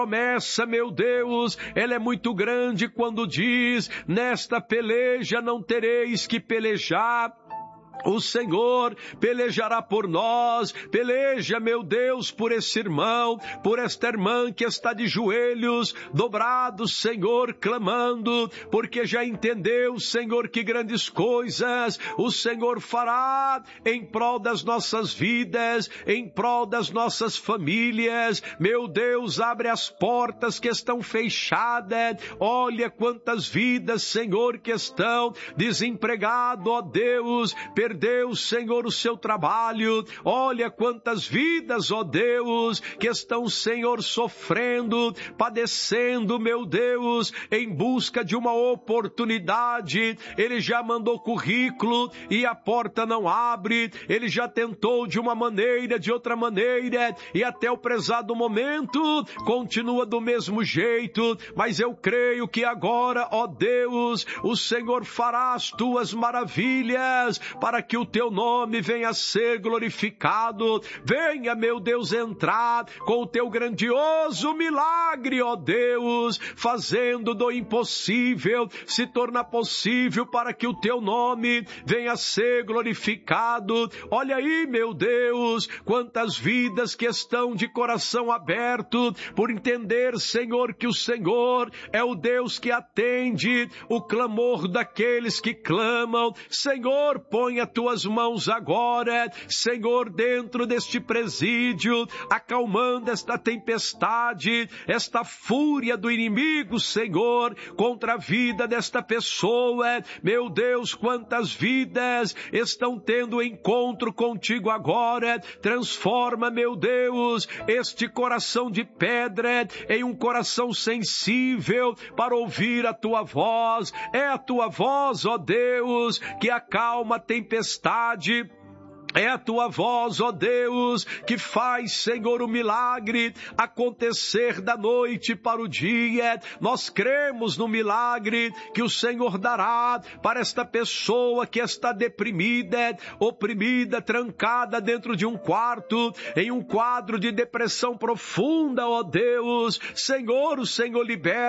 promessa, meu Deus, ela é muito grande quando diz: nesta peleja não tereis que pelejar. O Senhor pelejará por nós. Peleja, meu Deus, por esse irmão, por esta irmã que está de joelhos dobrados, Senhor, clamando, porque já entendeu, Senhor, que grandes coisas o Senhor fará em prol das nossas vidas, em prol das nossas famílias. Meu Deus, abre as portas que estão fechadas. Olha quantas vidas, Senhor, que estão desempregadas, ó Deus, perdeu, Senhor, o seu trabalho. Olha quantas vidas, ó Deus, que estão, Senhor, sofrendo, padecendo, meu Deus, em busca de uma oportunidade. Ele já mandou currículo e a porta não abre. Ele já tentou de uma maneira, de outra maneira, e até o prezado momento continua do mesmo jeito. Mas eu creio que agora, ó Deus, o Senhor fará as tuas maravilhas para que o teu nome venha a ser glorificado. Venha, meu Deus, entrar com o teu grandioso milagre, ó Deus, fazendo do impossível se tornar possível para que o teu nome venha a ser glorificado. Olha aí, meu Deus, quantas vidas que estão de coração aberto por entender, Senhor, que o Senhor é o Deus que atende o clamor daqueles que clamam. Senhor, põe as tuas mãos agora, Senhor, dentro deste presídio, acalmando esta tempestade, esta fúria do inimigo, Senhor, contra a vida desta pessoa. Meu Deus, quantas vidas estão tendo encontro contigo agora. Transforma, meu Deus, este coração de pedra em um coração sensível para ouvir a tua voz. É a tua voz, ó Deus, que acalma a tempestade. É a tua voz, ó Deus, que faz, Senhor, o milagre acontecer da noite para o dia. Nós cremos no milagre que o Senhor dará para esta pessoa que está deprimida, oprimida, trancada dentro de um quarto, em um quadro de depressão profunda, ó Deus. Senhor, o Senhor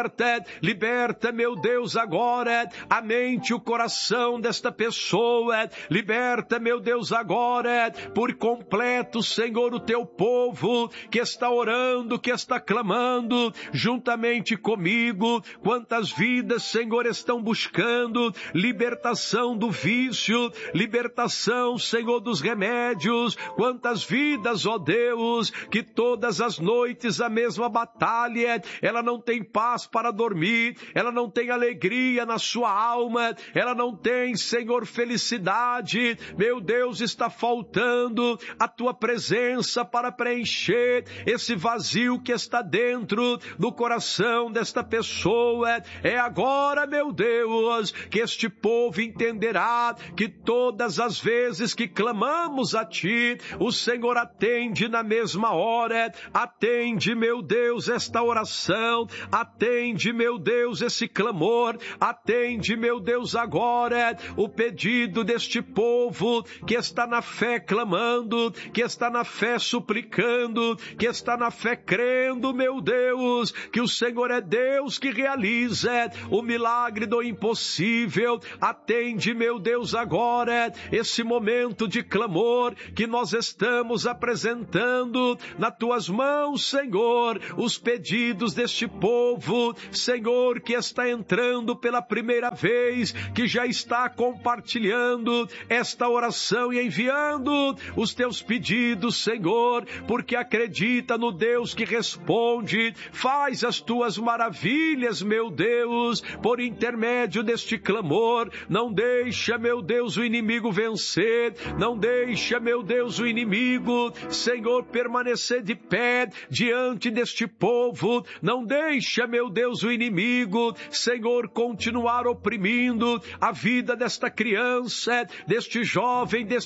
liberta, meu Deus, agora a mente e o coração desta pessoa. Liberta, meu Deus, agora por completo, Senhor, o teu povo que está orando, que está clamando juntamente comigo. Quantas vidas, Senhor, estão buscando libertação do vício, libertação, Senhor, dos remédios. Quantas vidas, ó Deus, que todas as noites a mesma batalha, ela não tem paz para dormir, ela não tem alegria na sua alma, ela não tem, Senhor, felicidade. Meu Deus, está faltando a tua presença para preencher esse vazio que está dentro do coração desta pessoa. É agora, meu Deus, que este povo entenderá que todas as vezes que clamamos a ti, o Senhor atende na mesma hora. Atende, meu Deus, esta oração. Atende, meu Deus, esse clamor. Atende, meu Deus, agora o pedido deste povo que está na fé clamando, que está na fé suplicando, que está na fé crendo, meu Deus, que o Senhor é Deus que realiza o milagre do impossível. Atende, meu Deus, agora esse momento de clamor que nós estamos apresentando nas tuas mãos, Senhor, os pedidos deste povo, Senhor, que está entrando pela primeira vez, que já está compartilhando esta oração e enviando os teus pedidos, Senhor, porque acredita no Deus que responde. Faz as tuas maravilhas, meu Deus, por intermédio deste clamor. Não deixa, meu Deus, o inimigo vencer. Não deixa, meu Deus, o inimigo, Senhor, permanecer de pé diante deste povo. Não deixa, meu Deus, o inimigo, Senhor, continuar oprimindo a vida desta criança, deste jovem, deste adolescente,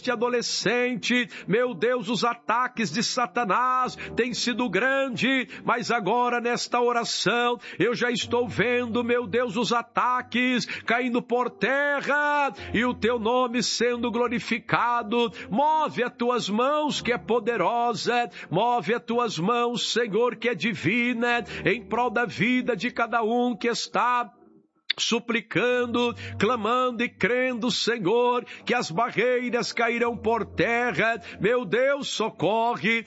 sente, meu Deus, os ataques de Satanás têm sido grande, mas agora nesta oração eu já estou vendo, meu Deus, os ataques caindo por terra e o teu nome sendo glorificado. Move as tuas mãos que é poderosa, move as tuas mãos, Senhor, que é divina, em prol da vida de cada um que está suplicando, clamando e crendo, Senhor, que as barreiras cairão por terra. Meu Deus, socorre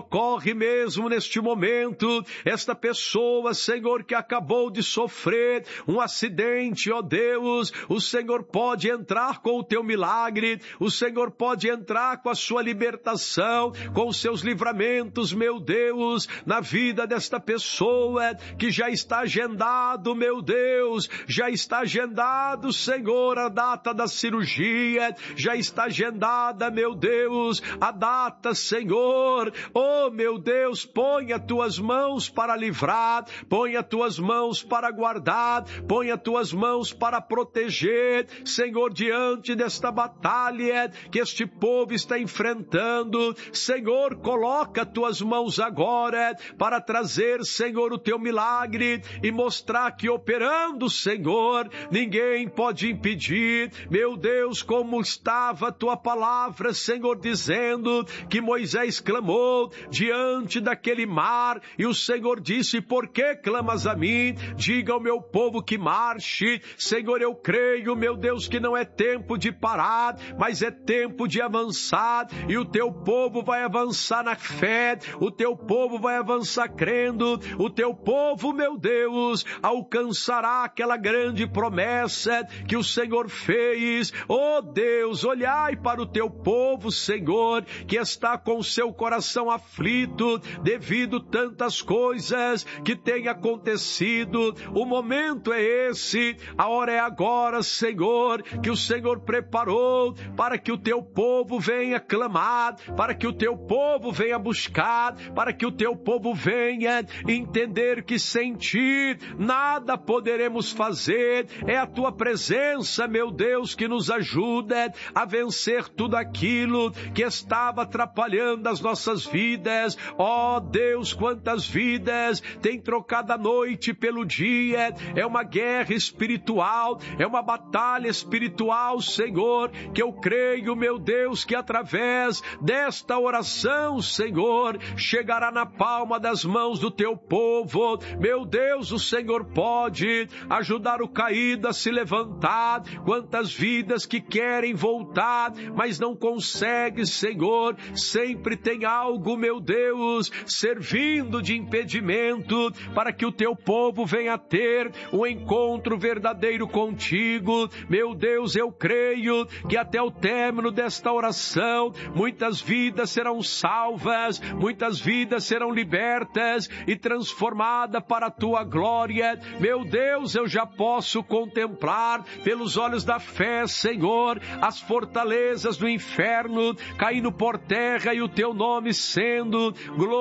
mesmo neste momento esta pessoa, Senhor, que acabou de sofrer um acidente, ó Deus. O Senhor pode entrar com o teu milagre, o Senhor pode entrar com a sua libertação, com os seus livramentos, meu Deus, na vida desta pessoa que já está agendado, meu Deus, já está agendado, Senhor, a data da cirurgia, já está agendada, meu Deus, a data, Senhor. Oh, meu Deus, põe as tuas mãos para livrar, põe as tuas mãos para guardar, põe as tuas mãos para proteger, Senhor, diante desta batalha que este povo está enfrentando. Senhor, coloca as tuas mãos agora para trazer, Senhor, o teu milagre e mostrar que operando, Senhor, ninguém pode impedir. Meu Deus, como estava a tua palavra, Senhor, dizendo que Moisés clamou diante daquele mar e o Senhor disse: por que clamas a mim? Diga ao meu povo que marche. Senhor, eu creio, meu Deus, que não é tempo de parar, mas é tempo de avançar, e o teu povo vai avançar na fé, o teu povo vai avançar crendo, o teu povo, meu Deus, alcançará aquela grande promessa que o Senhor fez. Oh Deus, olhai para o teu povo, Senhor, que está com o seu coração aflito devido tantas coisas que têm acontecido. O momento é esse, a hora é agora, Senhor, que o Senhor preparou para que o teu povo venha clamar, para que o teu povo venha buscar, para que o teu povo venha entender que sem ti nada poderemos fazer. É a tua presença, meu Deus, que nos ajuda a vencer tudo aquilo que estava atrapalhando as nossas vidas. Ó Deus, quantas vidas têm trocado a noite pelo dia. É uma guerra espiritual, é uma batalha espiritual, Senhor, que eu creio, meu Deus, que através desta oração, Senhor, chegará na palma das mãos do teu povo. Meu Deus, o Senhor pode ajudar o caído a se levantar. Quantas vidas que querem voltar, mas não conseguem, Senhor. Sempre tem algo, meu Deus, servindo de impedimento para que o teu povo venha ter um encontro verdadeiro contigo. Meu Deus, eu creio que até o término desta oração, muitas vidas serão salvas, muitas vidas serão libertas e transformadas para a tua glória. Meu Deus, eu já posso contemplar pelos olhos da fé, Senhor, as fortalezas do inferno caindo por terra e o teu nome sendo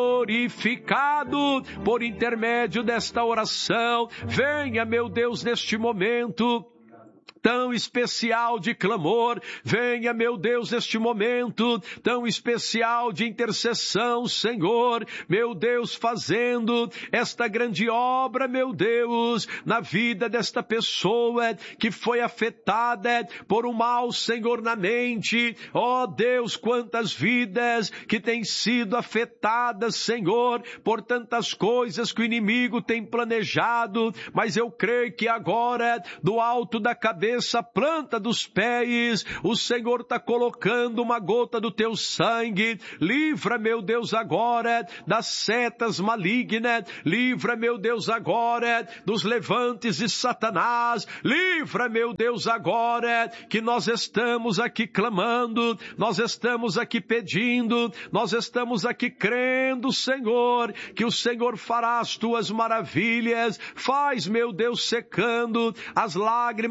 glorificado por intermédio desta oração. Venha, meu Deus, neste momento tão especial de clamor, venha, meu Deus, neste momento tão especial de intercessão, Senhor, meu Deus, fazendo esta grande obra, meu Deus, na vida desta pessoa que foi afetada por um mal, Senhor, na mente. Ó Deus, quantas vidas que têm sido afetadas, Senhor, por tantas coisas que o inimigo tem planejado, mas eu creio que agora, do alto da cabeça, planta dos pés, o Senhor está colocando uma gota do teu sangue. Livra, meu Deus, agora das setas malignas, livra, meu Deus, agora dos levantes de Satanás, livra, meu Deus, agora que nós estamos aqui clamando, nós estamos aqui pedindo, nós estamos aqui crendo, Senhor, que o Senhor fará as tuas maravilhas. Faz, meu Deus, secando as lágrimas do que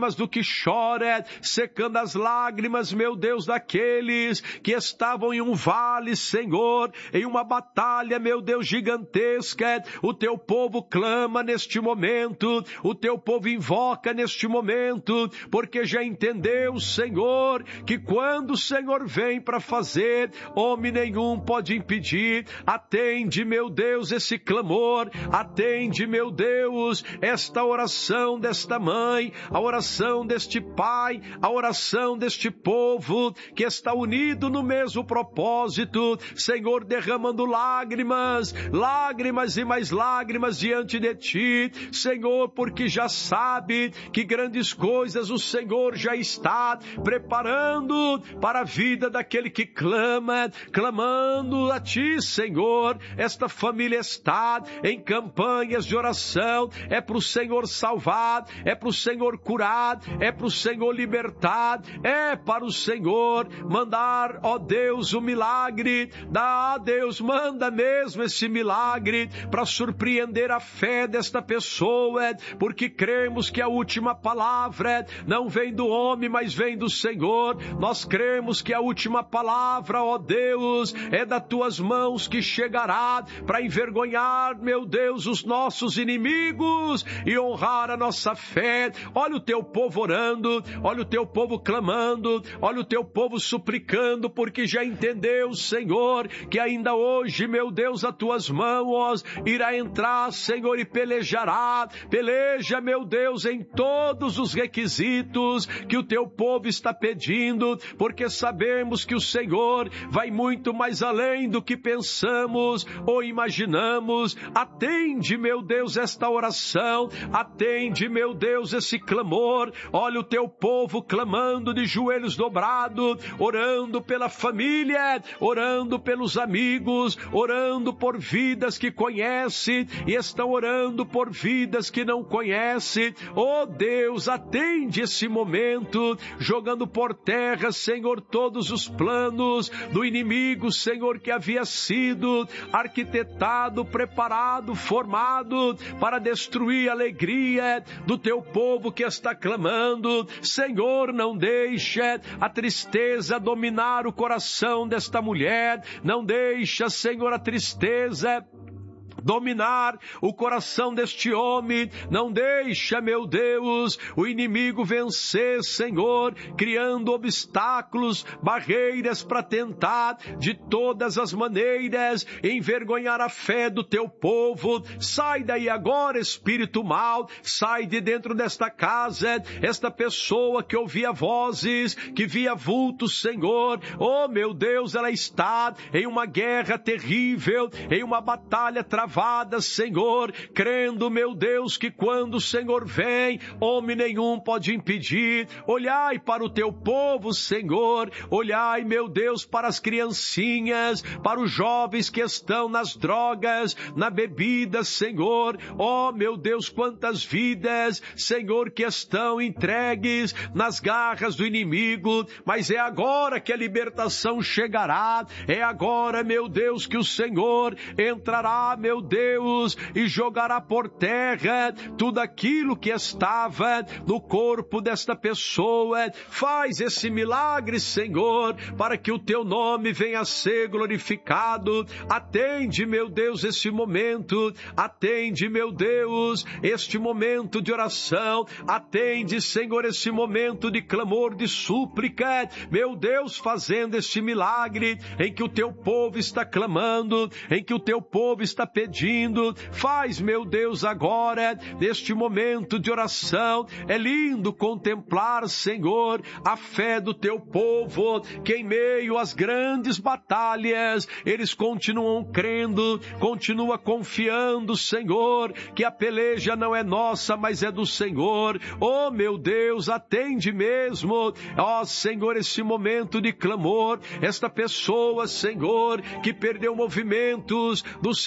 chora, secando as lágrimas, meu Deus, daqueles que estavam em um vale, Senhor, em uma batalha, meu Deus, gigantesca. O teu povo clama neste momento, o teu povo invoca neste momento, porque já entendeu, Senhor, que quando o Senhor vem para fazer, homem nenhum pode impedir. Atende, meu Deus, esse clamor, atende, meu Deus, esta oração desta mãe, a oração deste pai, a oração deste povo que está unido no mesmo propósito, Senhor, derramando lágrimas, lágrimas e mais lágrimas diante de ti, Senhor, porque já sabe que grandes coisas o Senhor já está preparando para a vida daquele que clama, clamando a ti, Senhor. Esta família está em campanhas de oração, é para o Senhor salvar, é para o Senhor curar, é para o Senhor libertar, é para o Senhor mandar, ó Deus, o milagre. Dá, Deus, manda mesmo esse milagre para surpreender a fé desta pessoa, porque cremos que a última palavra não vem do homem, mas vem do Senhor. Nós cremos que a última palavra, ó Deus, é das tuas mãos que chegará para envergonhar, meu Deus, os nossos inimigos e honrar a nossa fé. Olha o teu povo orando, olha o teu povo clamando, olha o teu povo suplicando, porque já entendeu, Senhor, que ainda hoje, meu Deus, as tuas mãos irá entrar, Senhor, e pelejará. Peleja, meu Deus, em todos os requisitos que o teu povo está pedindo, porque sabemos que o Senhor vai muito mais além do que pensamos ou imaginamos. Atende, meu Deus, esta oração, atende, meu Deus, esse clamor. Olha o teu povo clamando de joelhos dobrados, orando pela família, orando pelos amigos, orando por vidas que conhece e estão orando por vidas que não conhece. Oh Deus, atende esse momento, jogando por terra, Senhor, todos os planos do inimigo, Senhor, que havia sido arquitetado, preparado, formado para destruir a alegria do teu povo que está clamando. Senhor, não deixa a tristeza dominar o coração desta mulher, não deixa, Senhor, a tristeza dominar o coração deste homem, não deixa, meu Deus, o inimigo vencer, Senhor, criando obstáculos, barreiras para tentar de todas as maneiras envergonhar a fé do teu povo. Sai daí agora, espírito mau, sai de dentro desta casa, esta pessoa que ouvia vozes, que via vultos, Senhor, oh meu Deus, ela está em uma guerra terrível, em uma batalha travada, Senhor, crendo, meu Deus, que quando o Senhor vem, homem nenhum pode impedir. Olhai para o teu povo, Senhor, olhai, meu Deus, para as criancinhas, para os jovens que estão nas drogas, na bebida, Senhor. Oh, meu Deus, quantas vidas, Senhor, que estão entregues nas garras do inimigo, mas é agora que a libertação chegará, é agora, meu Deus, que o Senhor entrará, meu Deus, e jogará por terra tudo aquilo que estava no corpo desta pessoa. Faz esse milagre, Senhor, para que o teu nome venha a ser glorificado. Atende, meu Deus, esse momento, atende, meu Deus, este momento de oração, atende, Senhor, esse momento de clamor, de súplica, meu Deus, fazendo este milagre em que o teu povo está clamando, em que o teu povo está pedindo. Faz, meu Deus, agora, neste momento de oração. É lindo contemplar, Senhor, a fé do teu povo, que em meio às grandes batalhas, eles continuam crendo, continuam confiando, Senhor, que a peleja não é nossa, mas é do Senhor. Oh, meu Deus, atende mesmo, ó Senhor, esse momento de clamor, esta pessoa, Senhor, que perdeu movimentos do seu corpo,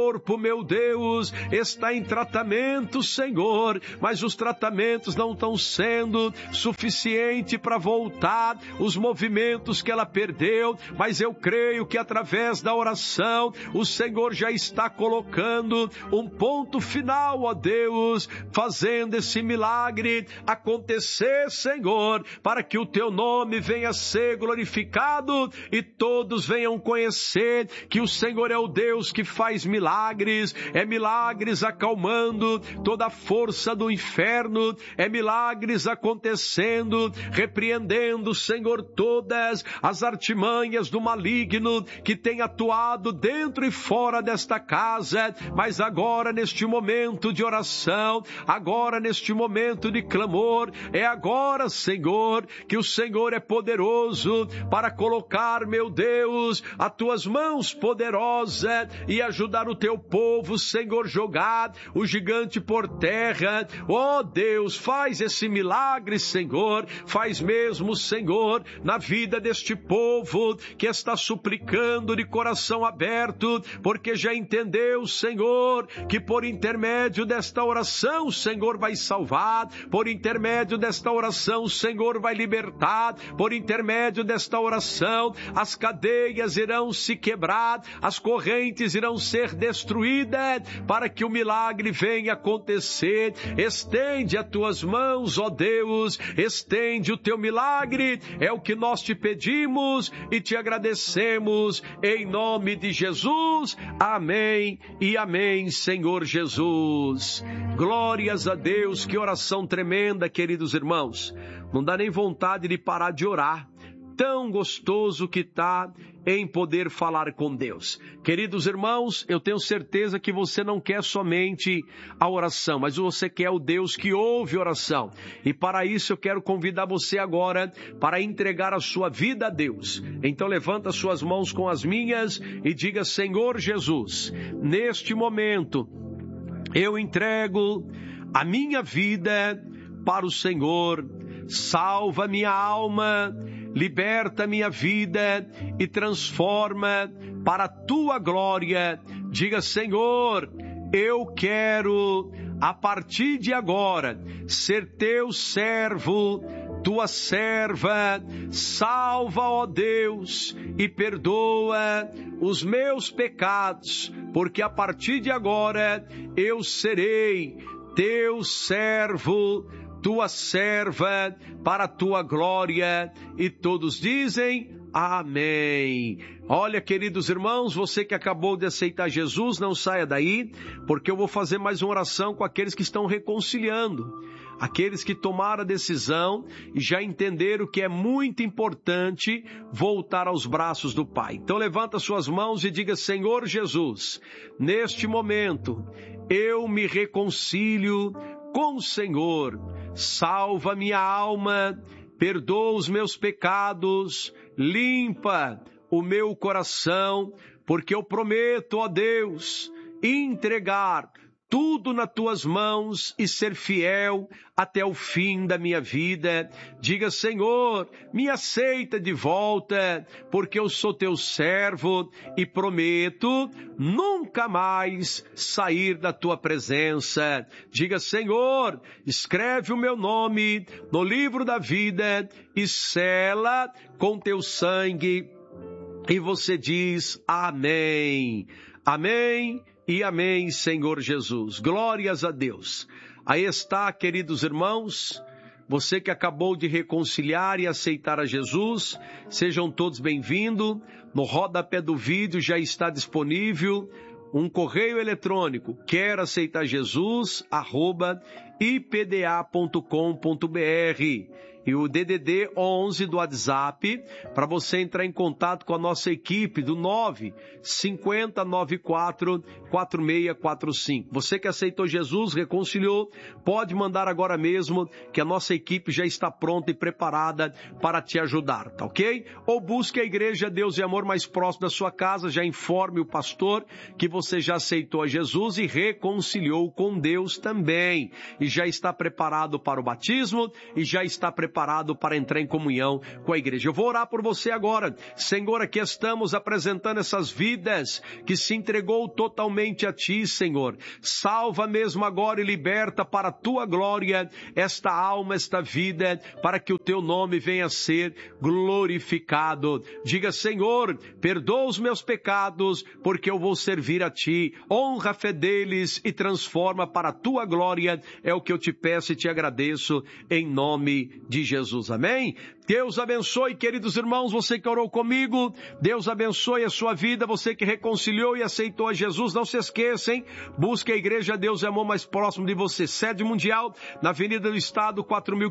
corpo, meu Deus, está em tratamento, Senhor, mas os tratamentos não estão sendo suficiente para voltar os movimentos que ela perdeu, mas eu creio que através da oração o Senhor já está colocando um ponto final, ó Deus, fazendo esse milagre acontecer, Senhor, para que o teu nome venha ser glorificado e todos venham conhecer que o Senhor é o Deus que faz milagres, é milagres acalmando toda a força do inferno, é milagres acontecendo, repreendendo, Senhor, todas as artimanhas do maligno que tem atuado dentro e fora desta casa, mas agora neste momento de oração, agora neste momento de clamor, é agora, Senhor, que o Senhor é poderoso para colocar, meu Deus, as tuas mãos poderosas e ajudar o teu povo, Senhor, jogar o gigante por terra. Oh Deus, faz esse milagre, Senhor, faz mesmo, Senhor, na vida deste povo que está suplicando de coração aberto, porque já entendeu, Senhor, que por intermédio desta oração o Senhor vai salvar, por intermédio desta oração o Senhor vai libertar, por intermédio desta oração as cadeias irão se quebrar, as correntes irão ser destruídas, para que o milagre venha acontecer. Estende as tuas mãos, ó Deus, estende o teu milagre, é o que nós te pedimos e te agradecemos, em nome de Jesus, amém e amém, Senhor Jesus. Glórias a Deus, que oração tremenda, queridos irmãos, não dá nem vontade de parar de orar, tão gostoso que está em poder falar com Deus. Queridos irmãos, eu tenho certeza que você não quer somente a oração, mas você quer o Deus que ouve oração. E para isso eu quero convidar você agora para entregar a sua vida a Deus. Então levanta suas mãos com as minhas e diga: Senhor Jesus, neste momento eu entrego a minha vida para o Senhor. Salva minha alma, liberta minha vida e transforma para a tua glória. Diga: Senhor, eu quero a partir de agora ser teu servo, tua serva. Salva, ó Deus, e perdoa os meus pecados, porque a partir de agora eu serei teu servo, tua serva, para a tua glória. E todos dizem amém. Olha, queridos irmãos, você que acabou de aceitar Jesus, não saia daí, porque eu vou fazer mais uma oração com aqueles que estão reconciliando, aqueles que tomaram a decisão e já entenderam que é muito importante voltar aos braços do Pai. Então levanta suas mãos e diga: Senhor Jesus, neste momento eu me reconcilio com o Senhor. Salva minha alma, perdoa os meus pecados, limpa o meu coração, porque eu prometo, ó Deus, entregar tudo nas tuas mãos e ser fiel até o fim da minha vida. Diga: Senhor, me aceita de volta, porque eu sou teu servo e prometo nunca mais sair da tua presença. Diga: Senhor, escreve o meu nome no livro da vida e sela com teu sangue. E você diz amém, amém e amém, Senhor Jesus. Glórias a Deus. Aí está, queridos irmãos, você que acabou de reconciliar e aceitar a Jesus, sejam todos bem-vindos. No rodapé do vídeo já está disponível um correio eletrônico, quer aceitar Jesus, @ipda.com.br. E o DDD 11 do WhatsApp, para você entrar em contato com a nossa equipe do 950944645. Você que aceitou Jesus, reconciliou, pode mandar agora mesmo, que a nossa equipe já está pronta e preparada para te ajudar, tá ok? Ou busque a Igreja Deus e Amor mais próximo da sua casa, já informe o pastor que você já aceitou a Jesus e reconciliou com Deus também. E e já está preparado para o batismo e já está preparado para entrar em comunhão com a igreja. Eu vou orar por você agora. Senhor, aqui estamos apresentando essas vidas que se entregou totalmente a Ti, Senhor. Salva mesmo agora e liberta para a Tua glória esta alma, esta vida, para que o Teu nome venha a ser glorificado. Diga, Senhor, perdoa os meus pecados, porque eu vou servir a Ti. Honra a fé deles e transforma para a Tua glória. É o que eu te peço e te agradeço em nome de Jesus. Amém? Deus abençoe, queridos irmãos, você que orou comigo. Deus abençoe a sua vida, você que reconciliou e aceitou a Jesus. Não se esqueça, hein? Busque a Igreja Deus é Amor mais próximo de você. Sede mundial, na Avenida do Estado,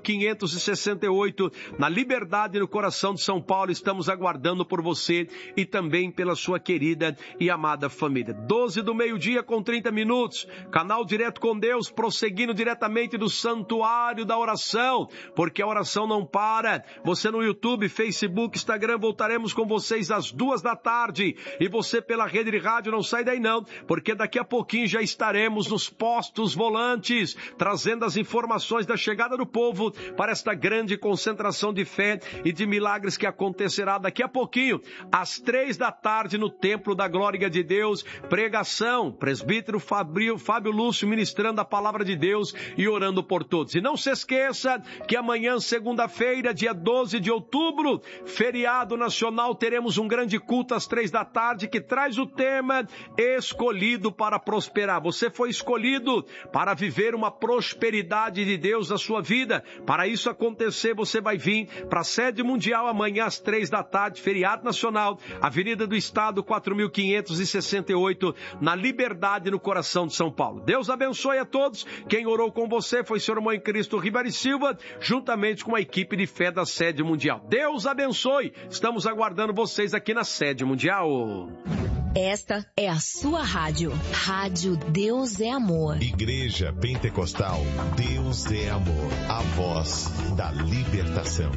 4568, na Liberdade, no coração de São Paulo. Estamos aguardando por você e também pela sua querida e amada família. 12 do meio-dia com 30 minutos. Canal Direto com Deus, prosseguindo diretamente do Santuário da Oração, porque a oração não para. Você no YouTube, Facebook, Instagram, voltaremos com vocês às 2 da tarde. E você pela rede de rádio, não sai daí não, porque daqui a pouquinho já estaremos nos postos volantes, trazendo as informações da chegada do povo para esta grande concentração de fé e de milagres que acontecerá daqui a pouquinho, às 3 da tarde, no Templo da Glória de Deus. Pregação, presbítero Fábio Lúcio ministrando a palavra de Deus e orando por todos. E não se esqueça que amanhã, segunda-feira, dia 12 de outubro, feriado nacional, teremos um grande culto às 3 da tarde que traz o tema Escolhido para Prosperar. Você foi escolhido para viver uma prosperidade de Deus na sua vida. Para isso acontecer, você vai vir para a sede mundial amanhã às 3 da tarde, feriado nacional, Avenida do Estado, 4568, na Liberdade, no coração de São Paulo. Deus abençoe a todos. Quem orou com você foi o Sr. Irmão em Cristo Ribari Silva, juntamente com a equipe de fé da sede mundial. Deus abençoe. Estamos aguardando vocês aqui na sede mundial. Esta é a sua rádio. Rádio Deus é Amor. Igreja Pentecostal Deus é Amor. A voz da libertação.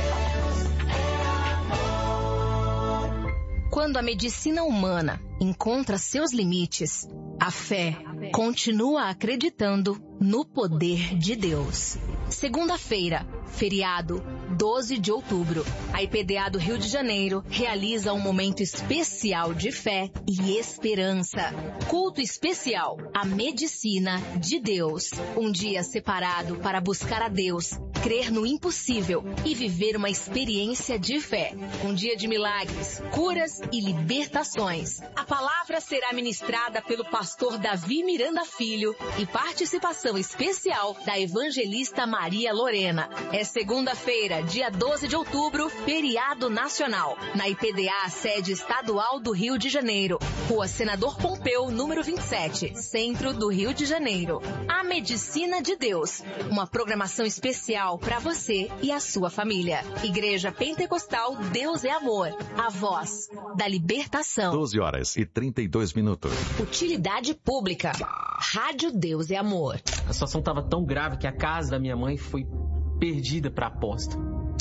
Quando a medicina humana encontra seus limites, a fé continua acreditando no poder de Deus. Segunda-feira, feriado, 12 de outubro, a IPDA do Rio de Janeiro realiza um momento especial de fé e esperança. Culto especial, a medicina de Deus. Um dia separado para buscar a Deus, crer no impossível e viver uma experiência de fé. Um dia de milagres, curas e libertações. A palavra será ministrada pelo pastor Davi Miranda Filho e participação especial da evangelista Maria Lorena. É segunda-feira, dia 12 de outubro, feriado nacional, na IPDA, sede estadual do Rio de Janeiro, Rua Senador Pompeu, número 27, centro do Rio de Janeiro. A Medicina de Deus, uma programação especial para você e a sua família. Igreja Pentecostal Deus é Amor, a voz da libertação. 12 horas e 32 minutos. Utilidade pública. Rádio Deus é Amor. A situação estava tão grave que a casa da minha mãe foi perdida para aposta.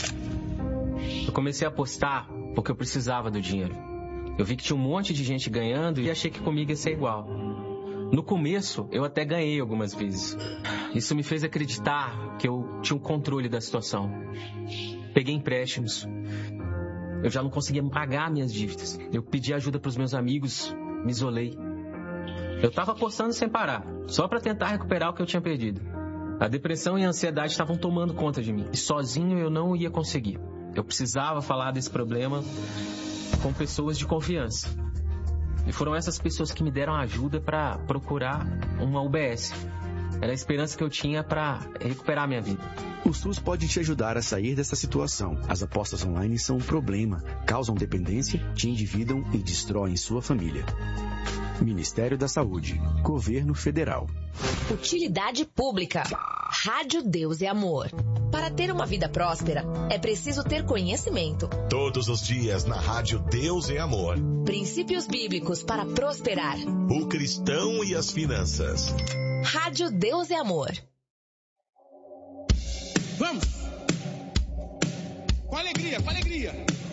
Eu comecei a apostar porque eu precisava do dinheiro. Eu vi que tinha um monte de gente ganhando e achei que comigo ia ser igual. No começo, eu até ganhei algumas vezes. Isso me fez acreditar que eu tinha um controle da situação. Peguei empréstimos. Eu já não conseguia pagar minhas dívidas. Eu pedi ajuda para os meus amigos, me isolei. Eu estava apostando sem parar, só para tentar recuperar o que eu tinha perdido. A depressão e a ansiedade estavam tomando conta de mim. E sozinho eu não ia conseguir. Eu precisava falar desse problema com pessoas de confiança. E foram essas pessoas que me deram ajuda para procurar uma UBS. Era a esperança que eu tinha para recuperar minha vida. O SUS pode te ajudar a sair dessa situação. As apostas online são um problema, causam dependência, te endividam e destroem sua família. Ministério da Saúde, Governo Federal. Utilidade pública. Rádio Deus é Amor. Para ter uma vida próspera, é preciso ter conhecimento. Todos os dias na Rádio Deus é Amor. Princípios bíblicos para prosperar. O cristão e as finanças. Rádio Deus é Amor. Vamos! Com alegria, com alegria.